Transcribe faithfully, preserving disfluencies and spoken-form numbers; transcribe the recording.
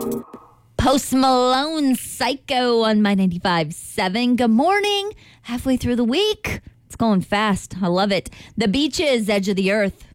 Post Malone, Psycho on My ninety-five point seven. Good morning. Halfway through the week. It's going fast. I love it. The Beaches, Edge of the Earth.